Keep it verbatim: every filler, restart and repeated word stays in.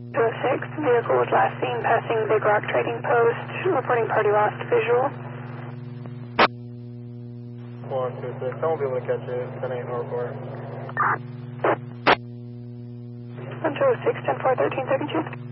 two oh six, vehicle was last seen passing Big Rock Trading Post, reporting party lost visual. one two six, I won't be able to catch it, ten eight North Court. one two oh six, ten four, thirteen, second shift.